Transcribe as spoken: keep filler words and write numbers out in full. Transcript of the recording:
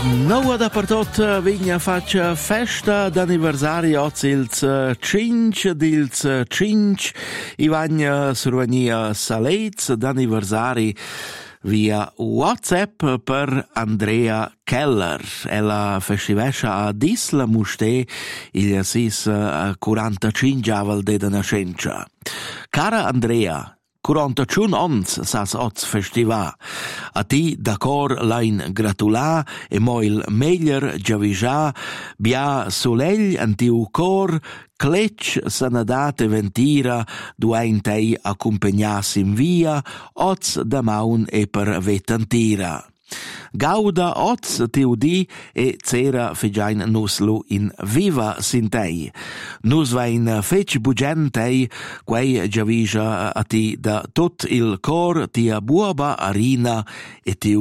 Nova dapertot vigna faccia festa d'anniversari oz ils cinc dils cinc i vagna survenia salets d'anniversari via WhatsApp per Andrea Keller. Ella festivescha a Disla Muste il sis quarantacinque avel de nascenza. Cara Andrea, quarantacinque ons sas oz festiva. A ti d'acor lain gratulà e mo il meglier giavisà bia solegl an tiu cor cletch sanadat e ventira duain tei accompagnassim via oz da maun e per vetantira. Gauda oz tiu di e cera fegiain nuslu in viva sintei. Nus vain fec bugentei quei giaviscia a ti da tot il cor tia buoba arina e tiu